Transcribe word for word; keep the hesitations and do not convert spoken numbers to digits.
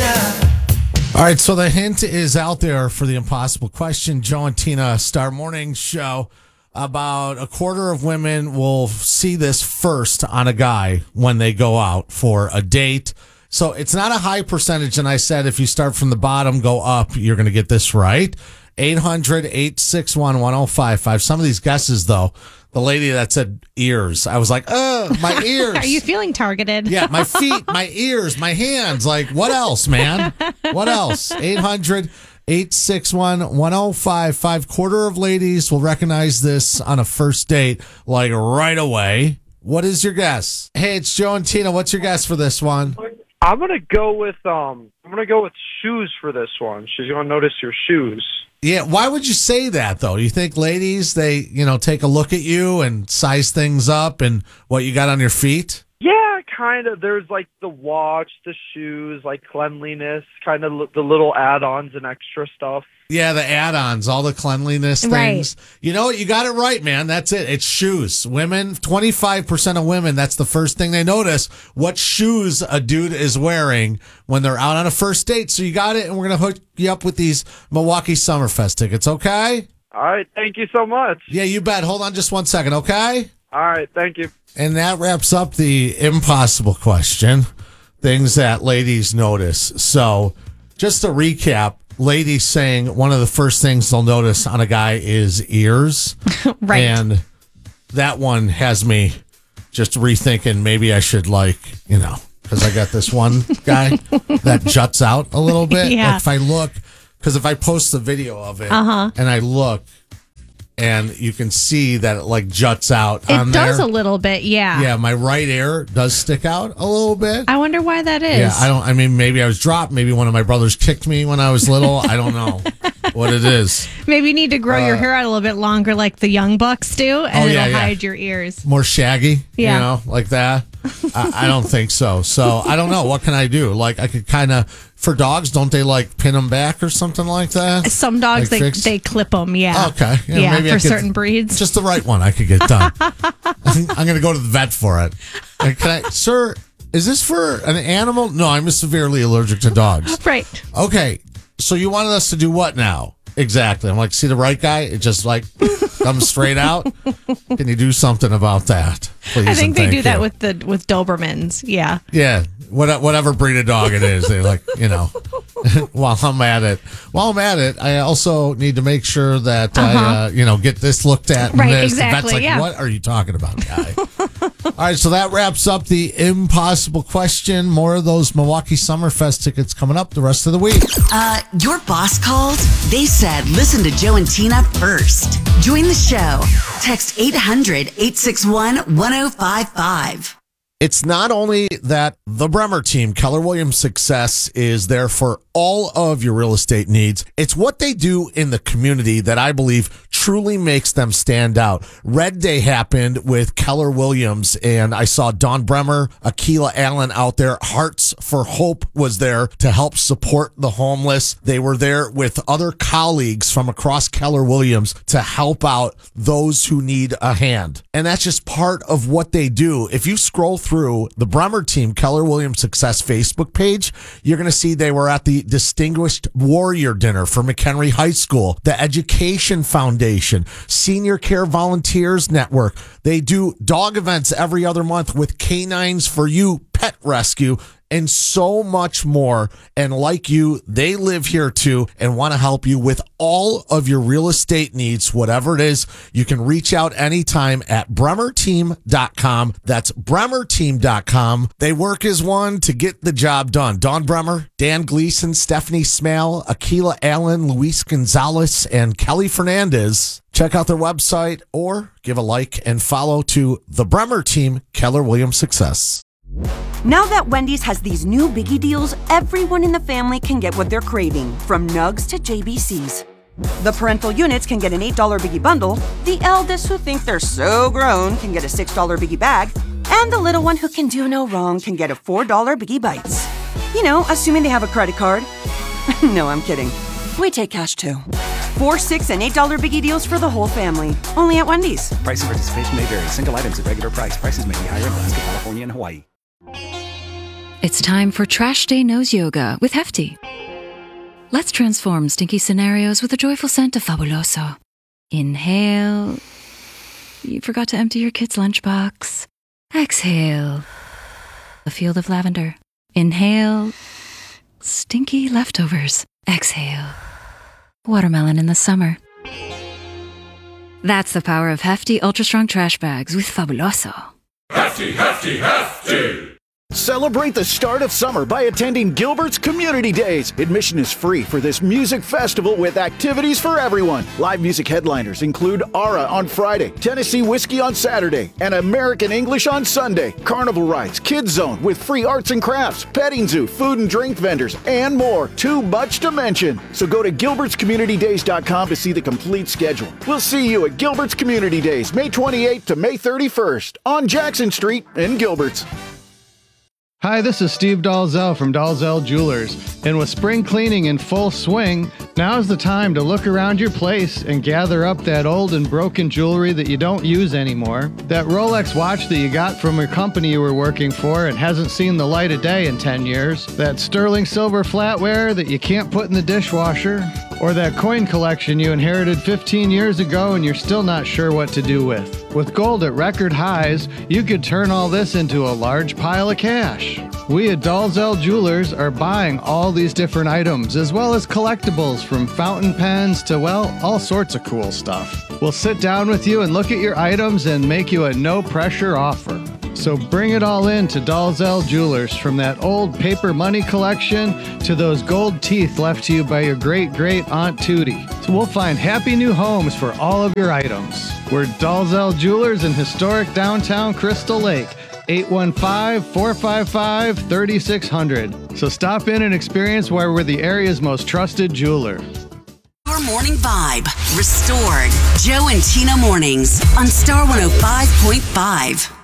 All right, so the hint is out there for the impossible question. Joe and Tina, Star Morning Show. About a quarter of women will see this first on a guy when they go out for a date. So it's not a high percentage. And I said if you start from the bottom, go up, you're going to get this right. eight hundred, eight six one, one oh five five. Some of these guesses, though, the lady that said ears, I was like, oh, my ears. Are you feeling targeted? Yeah, my feet, my ears, my hands. Like, what else, man? What else? eight hundred, eight six one, one oh five five. Quarter of ladies will recognize this on a first date, like right away. What is your guess? Hey, it's Joe and Tina. What's your guess for this one? I'm gonna go with um. I'm gonna go with shoes for this one. She's gonna notice your shoes. Yeah, why would you say that, though? You think ladies, they, you know, take a look at you and size things up and what you got on your feet? Yeah, kind of. There's like the watch, the shoes, like cleanliness, kind of l- the little add-ons and extra stuff. Yeah, the add-ons, all the cleanliness things. Right. You know what? You got it right, man. That's it. It's shoes. Women, twenty-five percent of women, that's the first thing they notice, what shoes a dude is wearing when they're out on a first date. So you got it, and we're going to hook you up with these Milwaukee Summerfest tickets, okay? All right, thank you so much. Yeah, you bet. Hold on just one second, okay? All right, thank you. And that wraps up the impossible question, things that ladies notice. So just to recap, ladies saying one of the first things they'll notice on a guy is ears. Right. And that one has me just rethinking maybe I should, like, you know, because I got this one guy that juts out a little bit. Yeah. Like if I look, because if I post the video of it Uh-huh. and I look, and you can see that it like juts out It on does there. a little bit, yeah. Yeah, my right ear does stick out a little bit. I wonder why that is. Yeah, I don't. I mean, maybe I was dropped. Maybe one of my brothers kicked me when I was little. I don't know what it is. Maybe you need to grow your hair out a little bit longer, like the young bucks do, and Oh, yeah, it'll yeah. hide your ears. More shaggy, Yeah. you know, like that. I, I don't think so. So I don't know. What can I do? Like I could kind of, for dogs, don't they like pin them back or something like that? Some dogs, Like they, fix- they clip them, yeah. Okay. Yeah, Yeah, maybe I for could- certain breeds. Just the right one I could get done. I'm going to go to the vet for it. And can I, sir, is this for an animal? No, I'm severely allergic to dogs. Right. Okay. So you wanted us to do what now? Exactly. I'm like, see the right guy? It just like comes straight out. Can you do something about that? Please. I think and they thank do that you. with the with Dobermans, yeah. Yeah. What, whatever breed of dog it is, they like, you know, while I'm at it. While I'm at it, I also need to make sure that I, uh, you know, get this looked at. And Right, this. exactly, The vet's like, yeah. what are you talking about, guy? All right, so that wraps up the impossible question. More of those Milwaukee Summerfest tickets coming up the rest of the week. Uh, your boss called? They said listen to Joe and Tina first. Join the show. Text eight hundred, eight six one, one oh five five. It's not only that the Bremer team, Keller Williams Success, is there for all of your real estate needs. It's what they do in the community that I believe truly makes them stand out. Red Day happened with Keller Williams, and I saw Don Bremer, Akila Allen out there. Hearts for Hope was there to help support the homeless. They were there with other colleagues from across Keller Williams to help out those who need a hand. And that's just part of what they do. If you scroll through the Bremer team, Keller Williams Success Facebook page, you're going to see they were at the Distinguished Warrior Dinner for McHenry High School, the Education Foundation, Senior Care Volunteers Network. They do dog events every other month with Canines for You Pet Rescue, and so much more. And like you, they live here too and want to help you with all of your real estate needs, whatever it is. You can reach out anytime at bremer team dot com. That's bremer team dot com. They work as one to get the job done. Don Bremer, Dan Gleason, Stephanie Smale, Akila Allen, Luis Gonzalez, and Kelly Fernandez. Check out their website or give a like and follow to the Bremer team, Keller Williams Success. Now that Wendy's has these new biggie deals, everyone in the family can get what they're craving, from nugs to J B Cs. The parental units can get an eight dollar biggie bundle, the eldest who think they're so grown can get a six dollar biggie bag, and the little one who can do no wrong can get a four dollar biggie bites. You know, assuming they have a credit card. No, I'm kidding. We take cash too. Four, six, and eight dollar biggie deals for the whole family. Only at Wendy's. Price and participation may vary. Single items at regular price. Prices may be higher in Alaska, California, and Hawaii. It's time for Trash Day Nose Yoga with Hefty. Let's transform stinky scenarios with a joyful scent of Fabuloso. Inhale. You forgot to empty your kid's lunchbox. Exhale. A field of lavender. Inhale. Stinky leftovers. Exhale. Watermelon in the summer. That's the power of Hefty Ultra Strong Trash Bags with Fabuloso. Hefty, hefty, hefty! Celebrate the start of summer by attending Gilbert's Community Days. Admission is free for this music festival with activities for everyone. Live music headliners include Aura on Friday, Tennessee Whiskey on Saturday, and American English on Sunday. Carnival rides, Kids Zone with free arts and crafts, petting zoo, food and drink vendors, and more. Too much to mention. So go to gilberts community days dot com to see the complete schedule. We'll see you at Gilbert's Community Days, May twenty-eighth to May thirty-first on Jackson Street in Gilbert's. Hi, this is Steve Dalzell from Dalzell Jewelers, and with spring cleaning in full swing, now's the time to look around your place and gather up that old and broken jewelry that you don't use anymore, that Rolex watch that you got from your company you were working for and hasn't seen the light of day in ten years, that sterling silver flatware that you can't put in the dishwasher, or that coin collection you inherited fifteen years ago and you're still not sure what to do with. With gold at record highs, you could turn all this into a large pile of cash. We at Dalzell Jewelers are buying all these different items, as well as collectibles from fountain pens to, well, all sorts of cool stuff. We'll sit down with you and look at your items and make you a no-pressure offer. So bring it all in to Dalzell Jewelers, from that old paper money collection to those gold teeth left to you by your great-great Aunt Tootie. So we'll find happy new homes for all of your items. We're Dalzell Jewelers in historic downtown Crystal Lake, eight one five, four five five, three six zero zero. So stop in and experience why we're the area's most trusted jeweler. Your morning vibe restored. Joe and Tina mornings on Star one oh five point five.